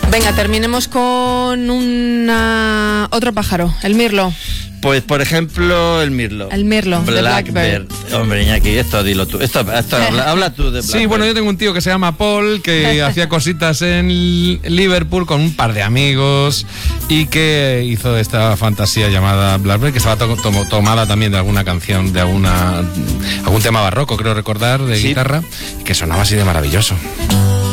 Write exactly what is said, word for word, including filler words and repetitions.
Venga, terminemos con una... otro pájaro, el mirlo. Pues, por ejemplo, el mirlo. El mirlo, de Blackbird. Hombre, Iñaki, esto dilo tú. Esto, esto habla, habla tú de Blackbird. Sí, bueno, yo tengo un tío que se llama Paul, que hacía cositas en Liverpool con un par de amigos y que hizo esta fantasía llamada Blackbird, que estaba to to tomada también de alguna canción, de alguna algún tema barroco, creo recordar, de sí. guitarra, que sonaba así de maravilloso.